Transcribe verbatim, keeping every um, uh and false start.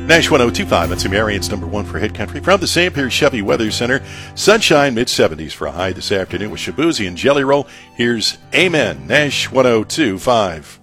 Nash one oh two five, that's the Marion's number one for Hit Country. From the Saint Pierre Chevy Weather Center, sunshine, mid seventies for a high this afternoon with Shabuzi and Jelly Roll. Here's Amen, Nash one oh two five.